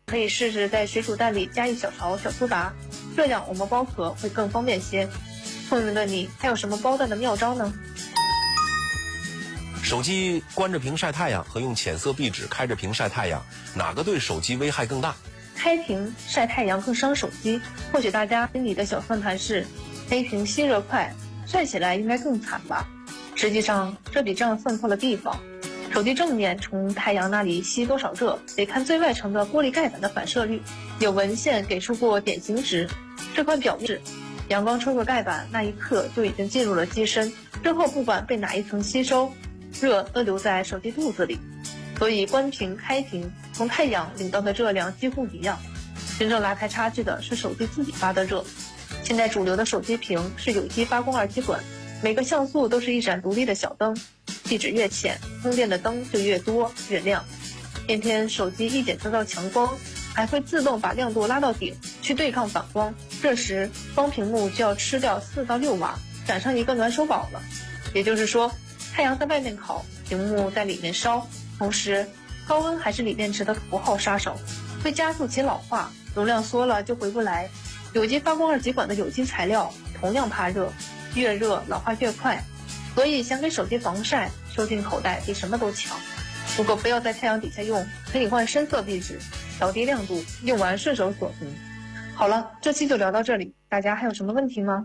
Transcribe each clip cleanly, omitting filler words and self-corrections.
可以试试在水煮蛋里加一小勺小苏打，这样我们剥壳会更方便些。聪明的你，还有什么剥蛋的妙招呢？ 手机关着屏晒太阳和用浅色壁纸开着屏晒太阳，哪个对手机危害更大？ 开屏晒太阳更伤手机。或许大家心里的小算盘是，黑屏吸热快，晒起来应该更惨吧？实际上，这笔账算错了地方。手机正面从太阳那里吸多少热，得看最外层的玻璃盖板的反射率。有文献给出过典型值，这块表面阳光穿过盖板那一刻就已经进入了机身，之后不管被哪一层吸收，热都留在手机肚子里。所以关屏开屏从太阳领到的热量几乎一样，真正拉开差距的是手机自己发的热。现在主流的手机屏是有机发光二极管，每个像素都是一盏独立的小灯，壁纸越浅，通电的灯就越多越亮。偏偏手机一检测到强光，还会自动把亮度拉到顶去对抗反光，这时双屏幕就要吃掉4到6瓦，赶上一个暖手宝了。也就是说，太阳在外面烤，屏幕在里面烧，同时高温还是锂电池的头号杀手，会加速其老化，容量缩了就回不来。有机发光二极管的有机材料同样怕热，越热老化越快，所以想给手机防晒，收进口袋比什么都强。如果不要在太阳底下用，可以换深色壁纸，调低亮度，用完顺手锁屏。好了，这期就聊到这里，大家还有什么问题吗？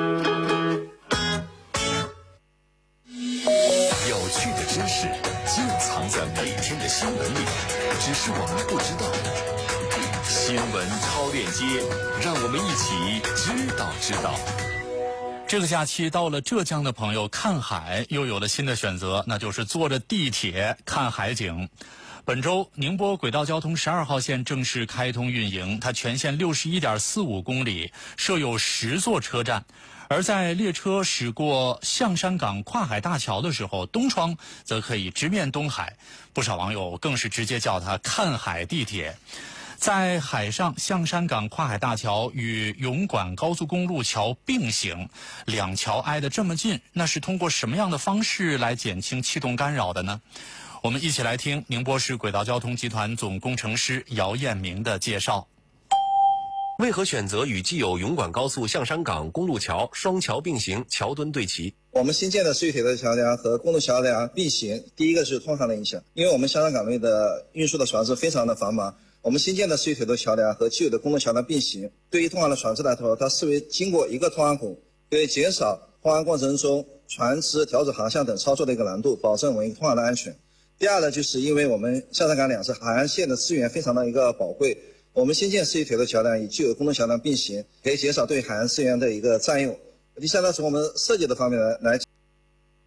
有趣的知识就藏在每天的新闻里，只是我们不知道。新闻超链接，让我们一起知道。 这个假期到了浙江的朋友看海又有了新的选择，那就是坐着地铁看海景。本周宁波轨道交通12号线正式开通运营，它全线61.45公里，设有10座车站。而在列车驶过象山港跨海大桥的时候，东窗则可以直面东海，不少网友更是直接叫它看海地铁。在海上，象山港跨海大桥与永管高速公路桥并行，两桥挨得这么近，那是通过什么样的方式来减轻气动干扰的呢？我们一起来听宁波市轨道交通集团总工程师姚彦明的介绍。 为何选择与既有永管高速象山港公路桥双桥并行，桥墩对齐？ 我们新建的水铁的桥梁和公路桥梁并行，第一个是通航的影响，因为我们象山港内的运输的船只非常的繁忙，我们新建的水铁的桥梁和既有的公路桥梁并行，对于通航的船只来说，它视为经过一个通航孔，可以减少通航过程中船只调整航向等操作的一个难度，保证我们通航的安全。第二呢，就是因为我们象山港两侧海岸线的资源非常的一个宝贵，我们新建水铁的桥梁与既有的公路桥梁并行，可以减少对海岸资源的一个占用。第三呢，从我们设计的方面来